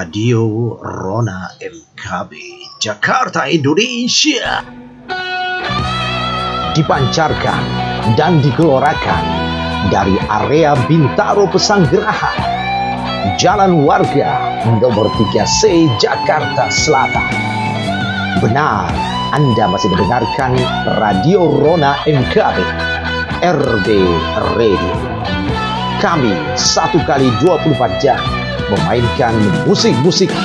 Radio Rona MKB Jakarta, Indonesia. Dipancarkan dan digelorakan dari area Bintaro Pesanggerahan, Jalan Warga nomor 3C Jakarta Selatan. Benar, Anda masih mendengarkan Radio Rona MKB RB Radio. Kami 1 kali 24 jam memainkan musik-musik